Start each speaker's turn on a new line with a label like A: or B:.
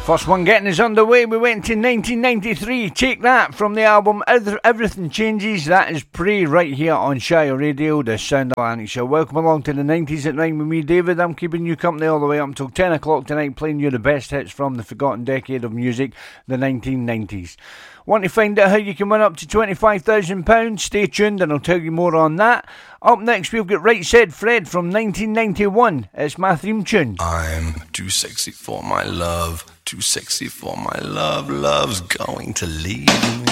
A: First one getting us underway, we went to 1993. Take that from the album Everything Changes. That is Prey right here on Shire Radio, the Sound Atlantic Show. Welcome along to the 90s at 9 with me, David. I'm keeping you company all the way up until 10 o'clock tonight, playing you the best hits from the forgotten decade of music, the 1990s. Want to find out how you can win up to £25,000? Stay tuned and I'll tell you more on that. Up next we've got Right Said Fred from 1991. It's my theme tune.
B: I'm too sexy for my love, too sexy for my love, love's going to leave me.